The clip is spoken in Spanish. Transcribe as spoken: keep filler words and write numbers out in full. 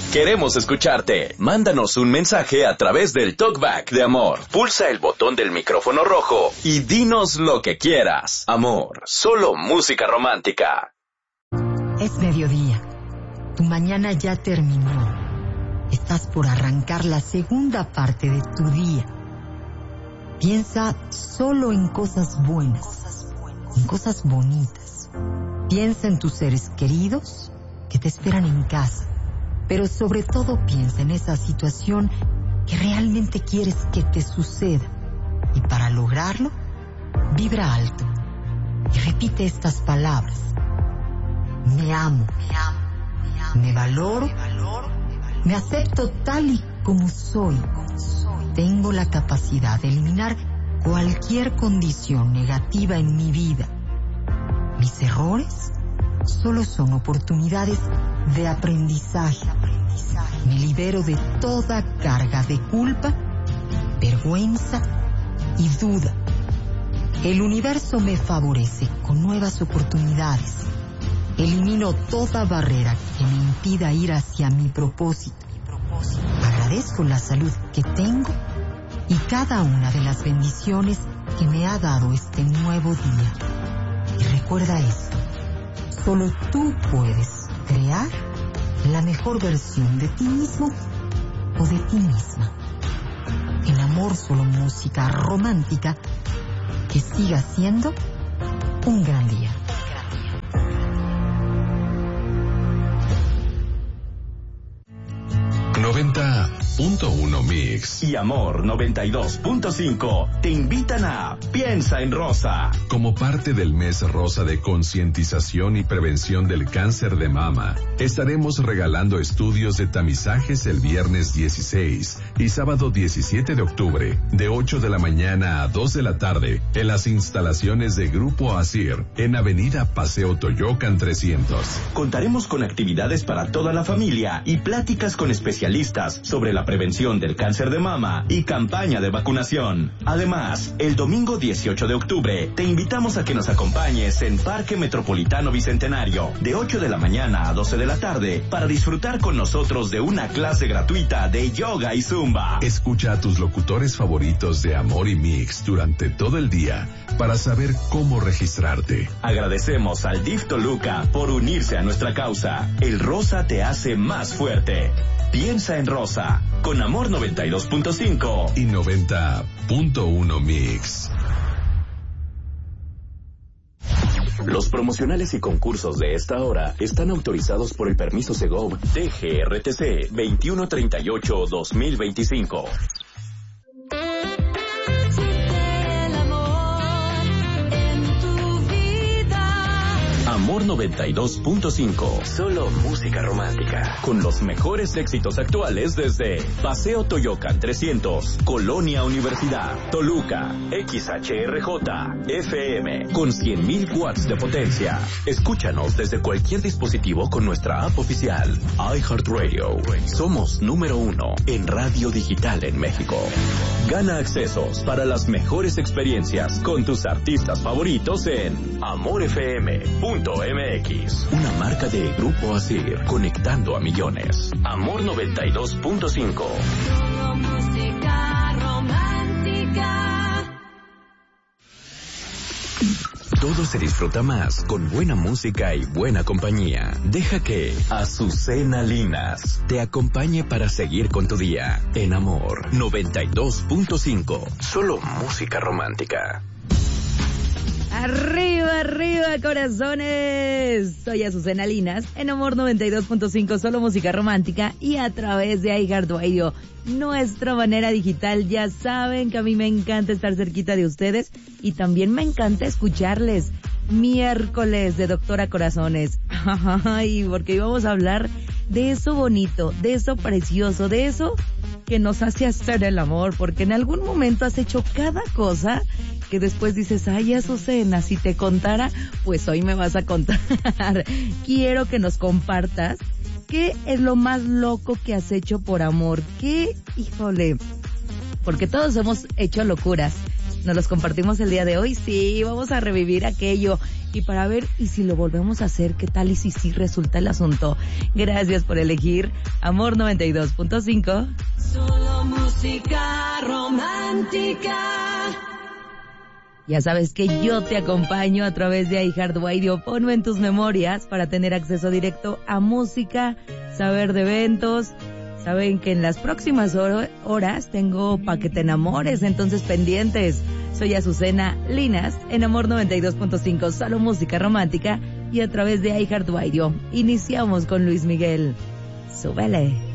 Queremos escucharte. Mándanos un mensaje a través del Talkback de Amor. Pulsa el botón del micrófono rojo y dinos lo que quieras. Amor, solo música romántica. Es mediodía. Tu mañana ya terminó. Estás por arrancar la segunda parte de tu día. Piensa solo en cosas buenas, en cosas bonitas. Piensa en tus seres queridos que te esperan en casa. Pero sobre todo piensa en esa situación que realmente quieres que te suceda. Y para lograrlo, vibra alto y repite estas palabras. Me amo, me amo, me amo, me valoro, me valoro, me acepto tal y como soy. Tengo la capacidad de eliminar cualquier condición negativa en mi vida. Mis errores solo son oportunidades de aprendizaje. Me libero de toda carga de culpa, vergüenza y duda. El universo me favorece con nuevas oportunidades. Elimino toda barrera que me impida ir hacia mi propósito. Agradezco la salud que tengo y cada una de las bendiciones que me ha dado este nuevo día. Y recuerda esto, solo tú puedes crear la mejor versión de ti mismo o de ti misma. El amor, solo música romántica, que siga siendo un gran día. noventa punto uno Mix y Amor noventa y dos punto cinco te invitan a Piensa en Rosa. Como parte del mes rosa de concientización y prevención del cáncer de mama, estaremos regalando estudios de tamizajes el viernes dieciséis y sábado diecisiete de octubre, de ocho de la mañana a dos de la tarde, en las instalaciones de Grupo Asir, en Avenida Paseo Toyocan trescientos. Contaremos con actividades para toda la familia y pláticas con especialistas sobre la prevención del cáncer de mama y campaña de vacunación. Además, el domingo dieciocho de octubre te invitamos a que nos acompañes en Parque Metropolitano Bicentenario de ocho de la mañana a doce de la tarde para disfrutar con nosotros de una clase gratuita de yoga y zumba. Escucha a tus locutores favoritos de Amor y Mix durante todo el día para saber cómo registrarte. Agradecemos al D I F Toluca por unirse a nuestra causa. El rosa te hace más fuerte. Piensa en Rosa, con Amor noventa y dos punto cinco y noventa punto uno Mix. Los promocionales y concursos de esta hora están autorizados por el permiso Segov T G R T C veintiuno treinta y ocho guión dos mil veinticinco. Amor noventa y dos punto cinco. Solo música romántica. Con los mejores éxitos actuales desde Paseo Toyocan trescientos, Colonia Universidad, Toluca, X H R J, F M, con cien mil watts de potencia. Escúchanos desde cualquier dispositivo con nuestra app oficial, iHeartRadio. Somos número uno en radio digital en México. Gana accesos para las mejores experiencias con tus artistas favoritos en amor f m punto m x, una marca de Grupo Asir, conectando a millones. Amor noventa y dos punto cinco. Música romántica. Todo se disfruta más con buena música y buena compañía. Deja que Azucena Linas te acompañe para seguir con tu día. En Amor noventa y dos punto cinco. Solo música romántica. Arriba, arriba, corazones. Soy Azucena Linas, en Amor noventa y dos punto cinco, solo música romántica, y a través de iHeartRadio, nuestra manera digital. Ya saben que a mí me encanta estar cerquita de ustedes y también me encanta escucharles. Miércoles de Doctora Corazones. Ay, porque íbamos a hablar de eso bonito, de eso precioso, de eso que nos hace hacer el amor, porque en algún momento has hecho cada cosa que después dices, ay, Azucena, si te contara, pues hoy me vas a contar. Quiero que nos compartas qué es lo más loco que has hecho por amor. ¿Qué? Híjole, porque todos hemos hecho locuras, Nos los compartimos el día de hoy. Sí, vamos a revivir aquello. Y para ver, y si lo volvemos a hacer, ¿qué tal? Y si sí resulta el asunto. Gracias por elegir Amor noventa y dos punto cinco. Solo música romántica. Ya sabes que yo te acompaño a través de iHeartRadio. Ponme en tus memorias para tener acceso directo a música, saber de eventos. Saben que en las próximas hor- horas tengo Pa' que te enamores, entonces pendientes. Soy Azucena Linas en Amor noventa y dos punto cinco, solo música romántica y a través de iHeartRadio. Iniciamos con Luis Miguel. Súbele.